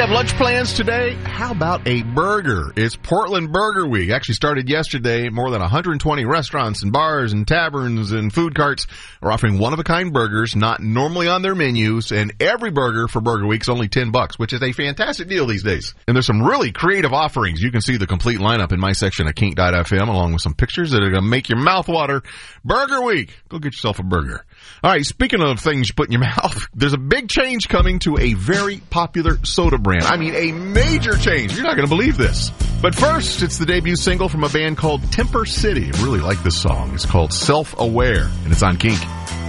Have lunch plans today? How about a burger? It's Portland Burger Week. Actually started yesterday. More than 120 restaurants and bars and taverns and food carts are offering one-of-a-kind burgers not normally on their menus, and every burger for Burger Week is only $10, which is a fantastic deal these days. And there's some really creative offerings. You can see the complete lineup in my section at kink.fm, along with some pictures that are going to make your mouth water. Burger Week. Go get yourself a burger. All right, speaking of things you put in your mouth, there's a big change coming to a very popular soda brand. I mean, a major change. You're not going to believe this. But first, it's the debut single from a band called Temper City. I really like this song. It's called Self-Aware, and it's on Kink.